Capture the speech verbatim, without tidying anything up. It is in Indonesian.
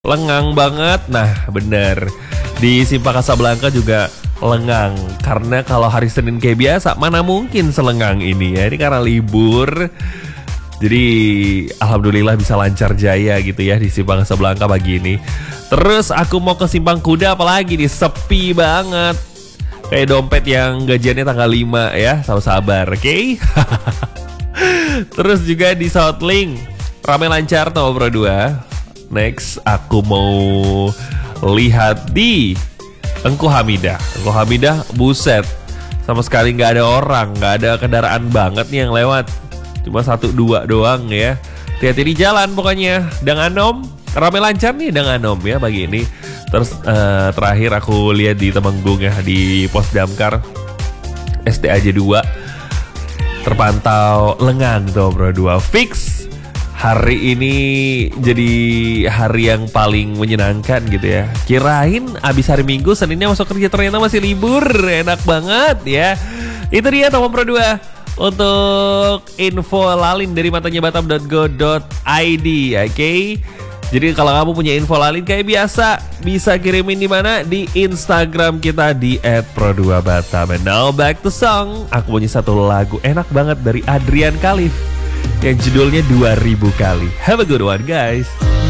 Lengang banget. Nah bener, di Simpang Kasablanka juga lengang. Karena kalau hari Senin kayak biasa, mana mungkin selengang ini ya. Ini karena libur, jadi alhamdulillah bisa lancar jaya gitu ya di Simpang Kasablanka pagi ini. Terus aku mau ke Simpang Kuda, apalagi nih, sepi banget. Kayak dompet yang gajiannya tanggal lima ya, sabar-sabar, oke? Okay? Terus juga di Southlink ramai lancar nomor Pro dua. Next, aku mau lihat di Engku Hamidah. Engku Hamidah, buset, sama sekali nggak ada orang, nggak ada kendaraan banget nih yang lewat. Cuma satu dua doang ya. Hati-hati di jalan pokoknya. Danganom, ramai lancar nih Danganom ya pagi ini. Terus uh, terakhir aku lihat di Temenggung ya, di Pos Damkar S D A J dua terpantau lengang tuh Bro dua. Fix hari ini jadi hari yang paling menyenangkan gitu ya. Kirain abis hari Minggu, Seninnya masuk kerja, ternyata masih libur. Enak banget ya. Itu dia Tomom Pro dua untuk info lalin dari matanya batam dot go dot i d. Oke, okay? Jadi kalau kamu punya info lalin kayak biasa, bisa kirimin di mana? Di Instagram kita di et pro dua batam. And now back to song. Aku punya satu lagu enak banget dari Adrian Khalif yang judulnya dua ribu kali. Have a good one guys.